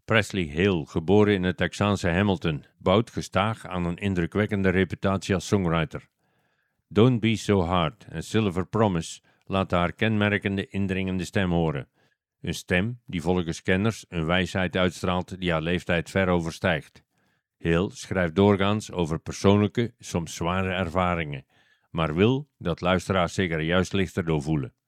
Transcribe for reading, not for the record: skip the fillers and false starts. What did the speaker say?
Presley Hill, geboren in het Texaanse Hamilton, bouwt gestaag aan een indrukwekkende reputatie als songwriter. Don't Be So Hard en Silver Promise laten haar kenmerkende indringende stem horen. Een stem die volgens kenners een wijsheid uitstraalt die haar leeftijd ver overstijgt. Hill schrijft doorgaans over persoonlijke, soms zware ervaringen, maar wil dat luisteraars zich er juist lichter door voelen.